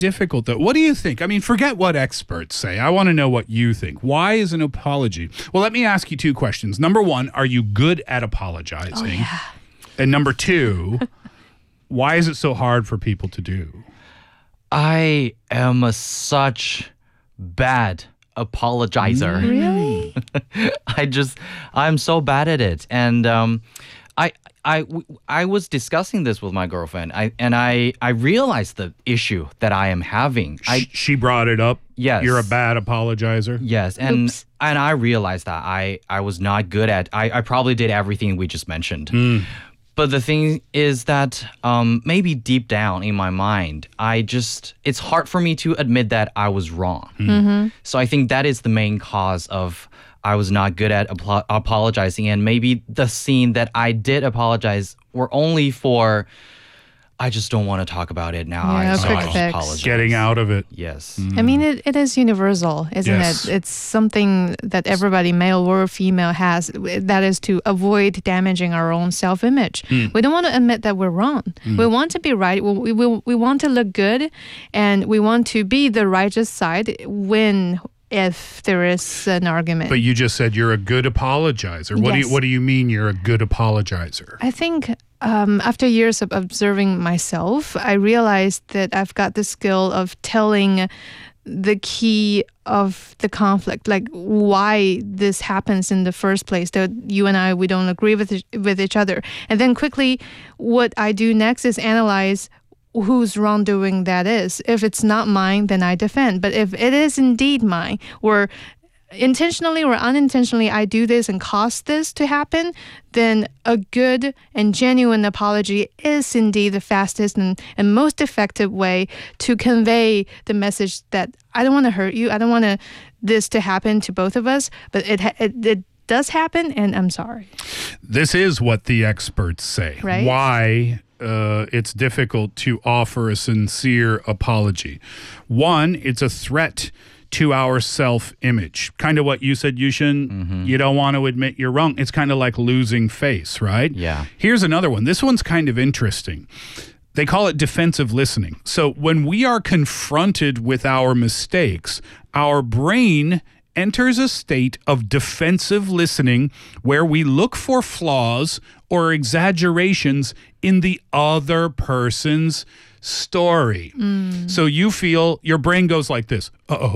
difficult, though. What do you think? I mean, forget what experts say. I want to know what you think. Why is an apology? Well, let me ask you two questions. Number one, are you good at apologizing? Oh, yeah. And number two, why is it so hard for people to do? I am such bad apologizer. Really? I'm so bad at it. And I was discussing this with my girlfriend. I realized the issue that I am having. She brought it up. Yes. You're a bad apologizer. Yes, and I realized that I was not good at. I probably did everything we just mentioned. But the thing is that maybe deep down in my mind, it's hard for me to admit that I was wrong. So I think that is the main cause of I was not good at apologizing. And maybe the scene that I did apologize were only for, I just don't want to talk about it now. Yeah, So quick I just fix. apologize. Getting out of it. Yes. I mean, it is universal, isn't Yes. it? It's something that everybody, male or female, has. That is to avoid damaging our own self-image. We don't want to admit that we're wrong. We want to be right. We want to look good, and we want to be the righteous side if there is an argument. But you just said you're a good apologizer. Yes. What do you mean you're a good apologizer? I think after years of observing myself, I realized that I've got the skill of telling the key of the conflict, like why this happens in the first place, that you and we don't agree with each other. And then quickly, what I do next is analyze whose wrongdoing that is. If it's not mine, then I defend. But if it is indeed mine, or intentionally or unintentionally I do this and cause this to happen, then a good and genuine apology is indeed the fastest and most effective way to convey the message that I don't want to hurt you. I don't want this to happen to both of us, but it does happen, and I'm sorry. This is what the experts say. Right? Why it's difficult to offer a sincere apology. One, it's a threat to our self-image. Kind of what you said, Yushin. You don't want to admit you're wrong. It's kind of like losing face, right? Yeah. Here's another one. This one's kind of interesting. They call it defensive listening. So when we are confronted with our mistakes, our brain enters a state of defensive listening where we look for flaws or exaggerations in the other person's story. So you feel, your brain goes like this.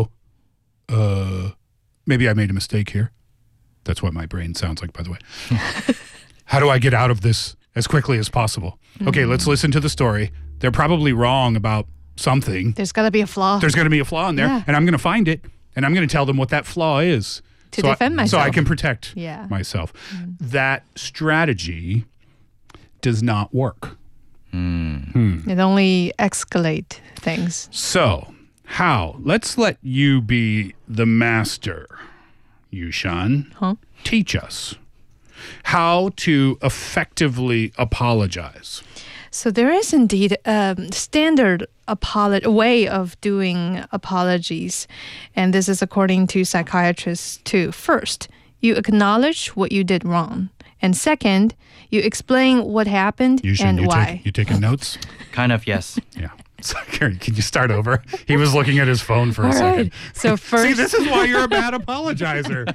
Maybe I made a mistake here. That's what my brain sounds like, by the way. How do I get out of this as quickly as possible? Okay, let's listen to the story. They're probably wrong about something. There's got to be a flaw. There's going to be a flaw in there, Yeah. and I'm going to find it, and I'm going to tell them what that flaw is. To defend myself. So I can protect Yeah. myself. That strategy does not work. It only escalate things. So, how? Let's let you be the master, Yushan. Huh? Teach us how to effectively apologize. So there is indeed a standard way of doing apologies, and this is according to psychiatrists too. First, you acknowledge what you did wrong, and second, you explain what happened Yushan, and why. you taking notes? Kind of, yes. Yeah. Sorry, can you start over? He was looking at his phone for a All second. right. So first, See, this is why you're a bad apologizer.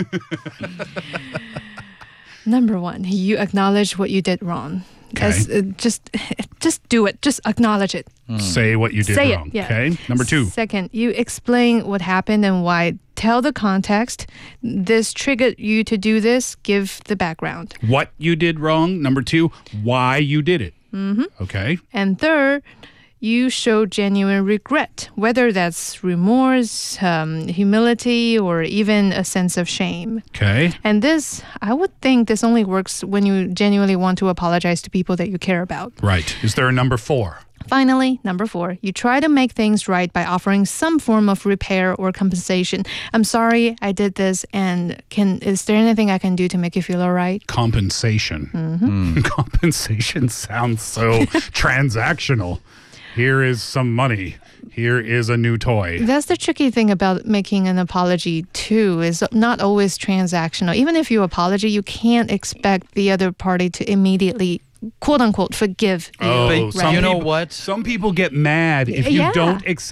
number one, you acknowledge what you did wrong. Okay. Just do it. Just acknowledge it. Say what you did Say wrong. it. Yeah. Okay. Number two. Second, you explain what happened and why. Tell the context. This triggered you to do this. Give the background. What you did wrong. Number two, why you did it. Okay. And third, you show genuine regret, whether that's remorse, humility, or even a sense of shame. Okay. And this, I would think this only works when you genuinely want to apologize to people that you care about. Right. Is there a number four? Finally, number four, you try to make things right by offering some form of repair or compensation. I'm sorry I did this, and is there anything I can do to make you feel all right? Compensation. Compensation sounds so transactional. Here is some money. Here is a new toy. That's the tricky thing about making an apology too, is not always transactional. Even if you apologize, you can't expect the other party to immediately, quote unquote, forgive you. Oh, But you know what? Some people get mad if you Yeah. don't accept